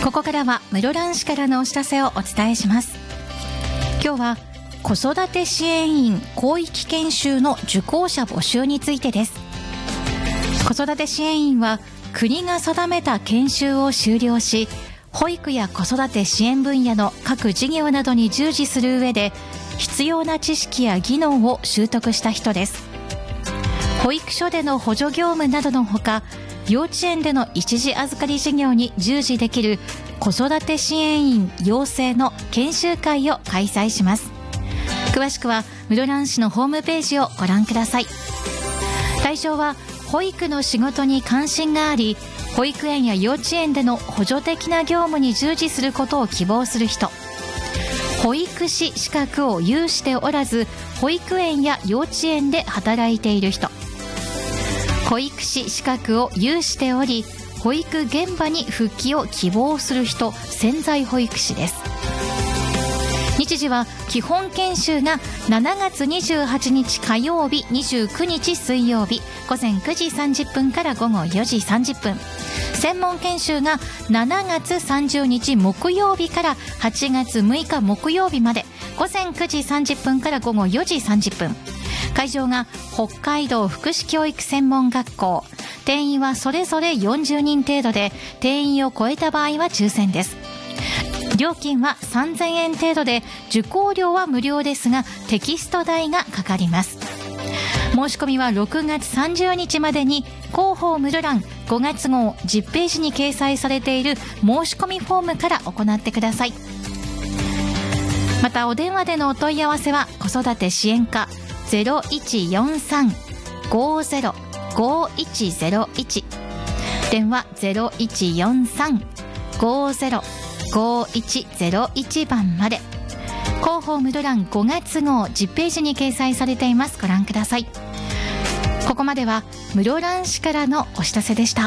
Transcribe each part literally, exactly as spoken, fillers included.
ここからは室蘭市からのお知らせをお伝えします。今日は子育て支援員広域研修の受講者募集についてです。子育て支援員は国が定めた研修を修了し、保育や子育て支援分野の各事業などに従事する上で必要な知識や技能を習得した人です。保育所での補助業務などのほか、幼稚園での一時預かり事業に従事できる子育て支援員養成の研修会を開催します。詳しくは室蘭市のホームページをご覧ください。対象は保育の仕事に関心があり、保育園や幼稚園での補助的な業務に従事することを希望する人、保育士資格を有しておらず保育園や幼稚園で働いている人、保育士資格を有しており保育現場に復帰を希望する人、潜在保育士です。日時は基本研修がしちがつにじゅうはちにち火曜日、にじゅうくにち水曜日ごぜんくじさんじゅっぷんからごごよじさんじゅっぷん、専門研修がしちがつさんじゅうにち木曜日からはちがつむいか木曜日までごぜんくじさんじゅっぷんからごごよじさんじゅっぷん、会場が北海道福祉教育専門学校、定員はそれぞれよんじゅうにん程度で定員を超えた場合は抽選です。料金はさんぜんえん程度で受講料は無料ですがテキスト代がかかります。申し込みはろくがつさんじゅうにちまでに広報室蘭ごがつごうじゅっページに掲載されている申し込みフォームから行ってください。またお電話でのお問い合わせは子育て支援課 ゼロいちよんさん ごーぜろ ごーいちゼロいち、 電話 ゼロいちよんさん ごーぜろ ごーいちゼロいち 番まで。広報室蘭ごがつごうじゅっページに掲載されています。ご覧ください。ここまでは室蘭市からのお知らせでした。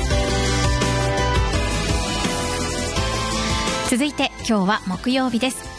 続いて今日は木曜日です。